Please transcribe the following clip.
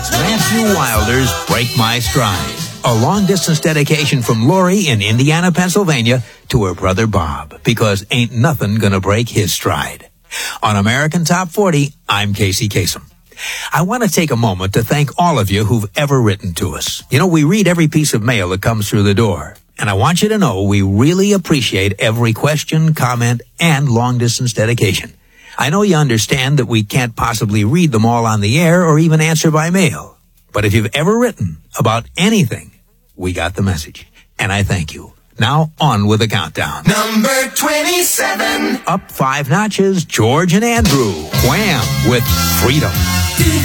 That's Matthew Wilder's Break My Stride. A long-distance dedication from Lori in Indiana, Pennsylvania to her brother Bob, because ain't nothing gonna break his stride. On American Top 40, I'm Casey Kasem. I want to take a moment to thank all of you who've ever written to us. You know, we read every piece of mail that comes through the door. And I want you to know we really appreciate every question, comment, and long-distance dedication. I know you understand that we can't possibly read them all on the air or even answer by mail. But if you've ever written about anything, we got the message. And I thank you. Now, on with the countdown. Number 27. Up 5 notches, George and Andrew. Wham! With Freedom.